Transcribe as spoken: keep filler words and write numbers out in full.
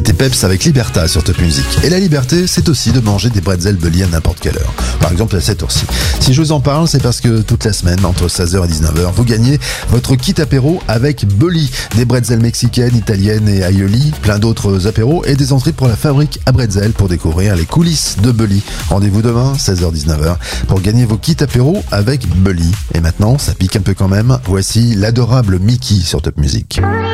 C'était Peps avec Liberta sur Top Music. Et la liberté, c'est aussi de manger des bretzels Bully à n'importe quelle heure. Par exemple à cette heure-ci. Si je vous en parle, c'est parce que toute la semaine, entre seize heures et dix-neuf heures, vous gagnez votre kit apéro avec Bully. Des bretzels mexicaines, italiennes et aioli, plein d'autres apéros et des entrées pour la fabrique à bretzel pour découvrir les coulisses de Bully. Rendez-vous demain, seize heures dix-neuf heures, pour gagner vos kits apéro avec Bully. Et maintenant, ça pique un peu quand même. Voici l'adorable Mickey sur Top Music.